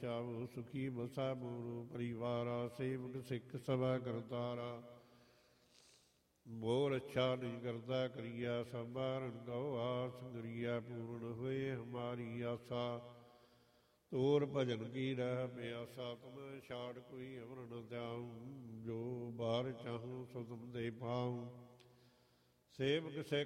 Chavo ਸੁਖੀ ਬਸਾ ਮੋਰੂ ਪਰਿਵਾਰਾ ਸੇਵਕ ਸਿੱਖ ਸਭਾ ਕਰਤਾਰਾ ਬੋਲ ਅੱਛਾ ਨਹੀਂ ਕਰਦਾ ਕਰੀਆ ਸੰਭਾਰਨ ਗਉ ਆਸ ਗਰੀਆ ਪੂਰਨ ਹੋਏ ਹਮਾਰੀ ਆਸਾ ਤੋਰ ਭਜਨ ਕੀ ਰਹਿ ਪਿਆਸਾ ਤੁਮ ਛਾੜ ਕੋਈ ਅਵਰ ਨ ਜਾਊ ਜੋ ਬਾਹਰ ਚਾਹੂੰ ਸੋ ਤੁਮ ਦੇ ਪਾਊ ਸੇਵਕ ਸਿੱਖ